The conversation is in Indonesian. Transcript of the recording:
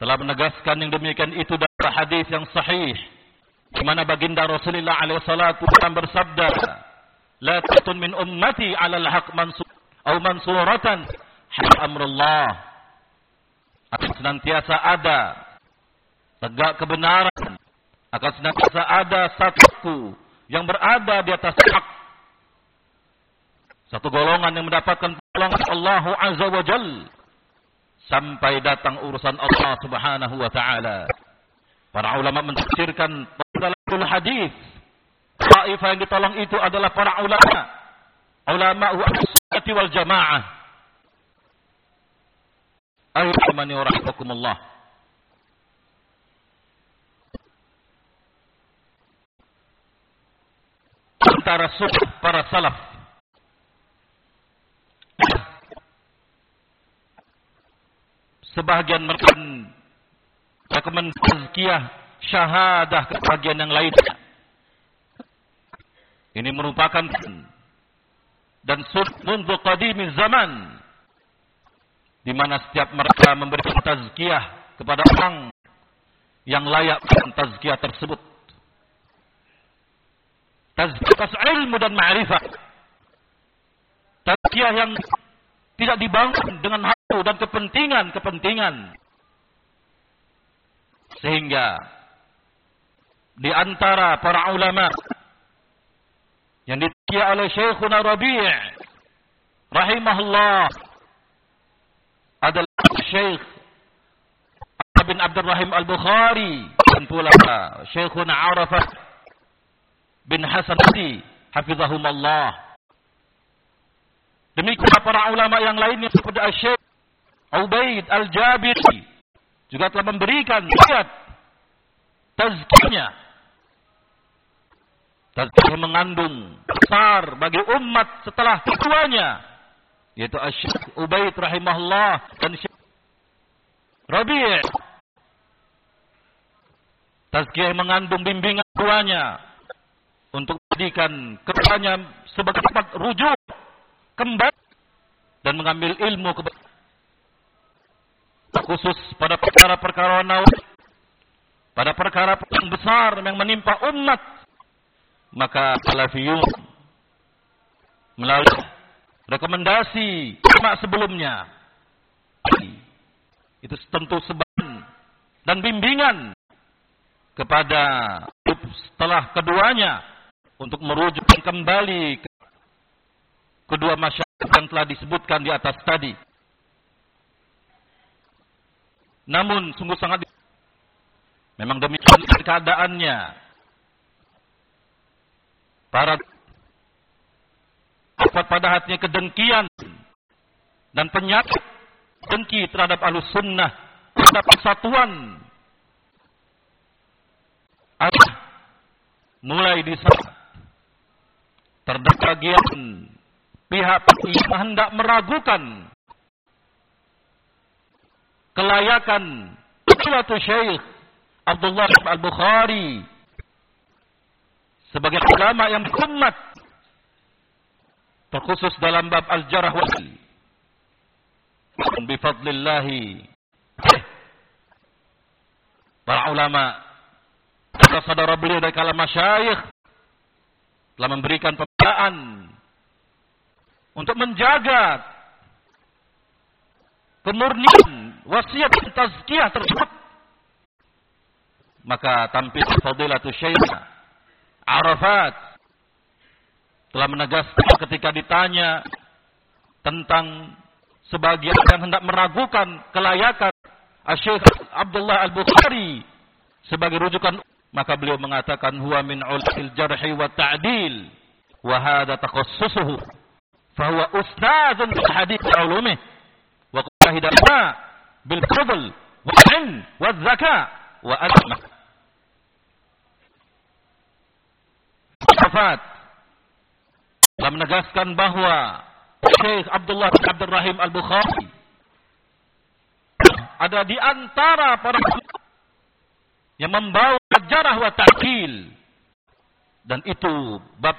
telah menegaskan yang demikian itu dalam hadis yang sahih, di mana baginda Rasulullah alaihi salatu wasallam bersabda, "La tatun min ummati 'ala al-haq mansuratan hatta amrullah." Akan senantiasa ada tegak kebenaran, akan senantiasa ada satu yang berada di atas hak, satu golongan yang mendapatkan pertolongan Allah Azza wa Jalla sampai datang urusan Allah Subhanahu wa taala. Para ulama mentafsirkan dalam hadis, taifah yang ditolong itu adalah para ulama as-sunnah wal jamaah. Ayyuhani wa rahimakumullah. Antara sunnah para salaf sebahagian mereka tazkiyah syahadah ke bagian yang lainnya. Ini merupakan dan mundu qadimi zaman, di mana setiap mereka memberikan tazkiyah kepada orang yang layak dengan tazkiyah tersebut. Tazkiyah ilmu dan ma'rifah. Tazkiyah yang tidak dibangun dengan hawa dan kepentingan. Sehingga di antara para ulama yang ditazkiyah oleh Syekhuna Rabi' rahimahullah adalah Syekh bin Abdurrahim Al-Bukhari dan pula Syekhuna Arafah bin Hasan hafizahumullah. Demikian para ulama yang lainnya seperti Syekh Ubaid Al-Jabiri juga telah memberikan ayat tazkiyahnya. Tazkiyah mengandung besar bagi umat setelah keduanya, yaitu Syekh Ubaid rahimahullah dan Syekh Rabi'. Tazkiyah mengandung bimbingan keduanya untuk menjadikan keduanya sebagai tempat rujuk kembali dan mengambil ilmu khusus pada perkara-perkara nawawi, pada perkara yang besar yang menimpa umat. Maka salafiyun melalui rekomendasi ulama sebelumnya itu tentu sebab dan bimbingan kepada setelah keduanya untuk merujuk kembali ke kedua masyarakat yang telah disebutkan di atas tadi. Namun sungguh sangat memang demikian keadaannya. Para dapat pada hatinya kedengkian dan penyakit dengki terhadap Ahlus Sunnah, terhadap persatuan. Mulai di saat terdapat bagian pihak yang hendak meragukan kelayakan Fadilatul Syekh Abdullah Al-Bukhari sebagai ulama yang berhormat, terkhusus dalam bab al-jarh wa ta'dil. Bifadlillah, para ulama, saudara beliau dari kalangan masyayikh telah memberikan pembinaan untuk menjaga kemurnian wasiat dan tazkiyah tersebut. Maka tampil Fadilatul Syekh Arafat telah menegaskan ketika ditanya tentang sebagian yang hendak meragukan kelayakan Syekh Abdullah Al-Bukhari sebagai rujukan, maka beliau mengatakan huwa min ulil jarhi wa ta'dil wa hadha takhassusuhu fa huwa ustadzun fi hadits ulumih wa qahidana bil fadl wa ilm wa zaka wa admah. Arafat telah menegaskan bahwa Syekh Abdullah bin Abdurrahim Al-Bukhari ada di antara para yang membawa jarh wa ta'dil, dan itu bab